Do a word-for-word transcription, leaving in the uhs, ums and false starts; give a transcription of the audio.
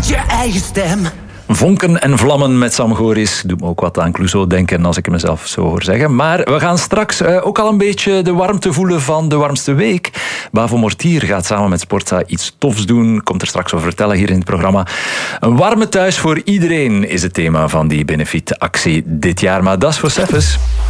je eigen stem. Vonken en vlammen met Sam Goris. Doet me ook wat aan Clouseau denken als ik het mezelf zo hoor zeggen. Maar we gaan straks uh, ook al een beetje de warmte voelen van de warmste week. Bavo Mortier gaat samen met Sportza iets tofs doen. Komt er straks over vertellen hier in het programma. Een warme thuis voor iedereen is het thema van die benefietactie dit jaar. Maar dat is voor Seffes.